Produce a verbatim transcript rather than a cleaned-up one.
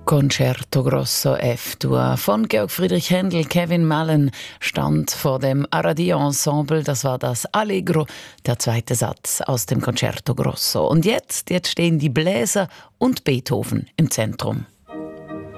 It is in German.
Concerto Grosso F-Dur von Georg Friedrich Händel. Kevin Mullen stand vor dem Aradia-Ensemble. Das war das Allegro, der zweite Satz aus dem Concerto Grosso. Und jetzt, jetzt stehen die Bläser und Beethoven im Zentrum.